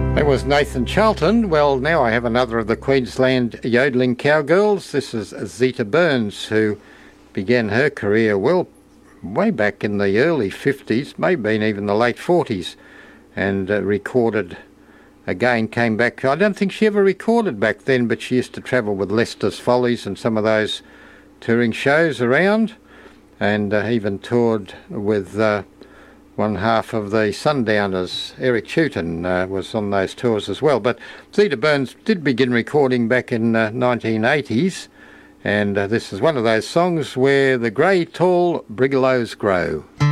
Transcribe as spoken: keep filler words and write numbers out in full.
That was Nathan Charlton. Well, now I have another of the Queensland yodelling cowgirls. This is Zeta Burns, who began her career, well, way back in the early fifties, maybe even the late forties, and uh, recorded again, came back. I don't think she ever recorded back then, but she used to travel with Lester's Follies and some of those touring shows around, and uh, even toured with uh, one half of the Sundowners. Eric Chewton uh, was on those tours as well. But Zeta Burns did begin recording back in uh, nineteen eighties, and uh, this is one of those songs where the grey tall brigalows grow.